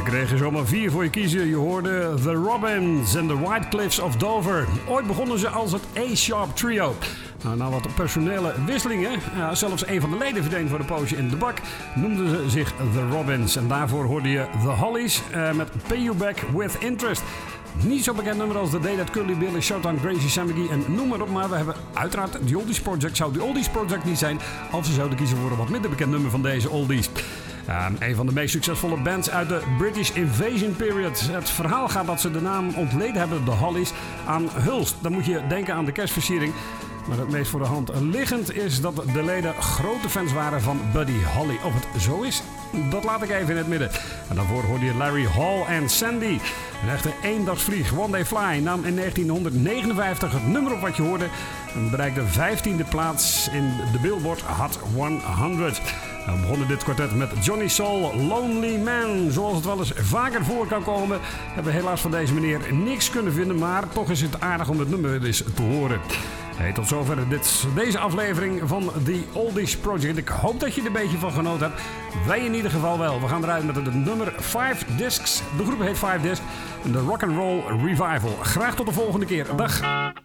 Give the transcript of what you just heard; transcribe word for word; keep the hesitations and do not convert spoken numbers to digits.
kreeg er zomaar vier voor je kiezen. Je hoorde The Robins en The White Cliffs of Dover. Ooit begonnen ze als het A-Sharp Trio. Nou, na wat personele wisselingen, ja, zelfs een van de leden verdween voor een poosje in de bak, noemden ze zich The Robins. En daarvoor hoorde je The Hollies uh, met Pay You Back With Interest. Niet zo bekend nummer als The Day That Curly Bill, Showtime, Gracie, Sam McGee en noem maar op. Maar we hebben uiteraard The Oldies Project. Zou The Oldies Project niet zijn als ze zouden kiezen voor een wat minder bekend nummer van deze oldies. Uh, een van de meest succesvolle bands uit de British Invasion period. Het verhaal gaat dat ze de naam ontleend hebben, de Hollies, aan Hulst. Dan moet je denken aan de kerstversiering. Maar het meest voor de hand liggend is dat de leden grote fans waren van Buddy Holly. Of het zo is, dat laat ik even in het midden. En daarvoor hoorde je Larry Hall en Sandy. Een echte eendagsvlieg, One Day Fly, nam in negentien negenenvijftig het nummer op wat je hoorde. En bereikte vijftiende plaats in de Billboard Hot honderd. We begonnen dit kwartet met Johnny Soul, Lonely Man. Zoals het wel eens vaker voor kan komen, hebben we helaas van deze meneer niks kunnen vinden. Maar toch is het aardig om het nummer eens te horen. Hey, tot zover dit, deze aflevering van The Oldies Project. Ik hoop dat je er een beetje van genoten hebt. Wij in ieder geval wel. We gaan eruit met het nummer vijf Discs. De groep heet vijf Discs. En de Rock'n'Roll Revival. Graag tot de volgende keer. Dag.